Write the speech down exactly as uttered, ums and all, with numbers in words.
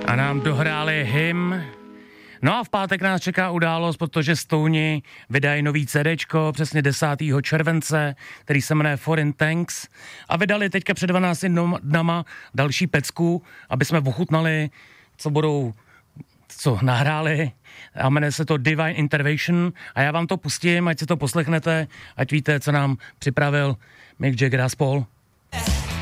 A nám dohráli hymn. No a v pátek nás čeká událost, protože Stouni vydají nový CDčko přesně desátého července, který se jmenuje Foreign Tanks. A vydali teďka před dvanácti dnama další pecku, aby jsme ochutnali, co budou, co nahráli. A jmenuje se to Divine Intervention. A já vám to pustím, ať si to poslechnete, ať víte, co nám připravil Mick Jagger a spol.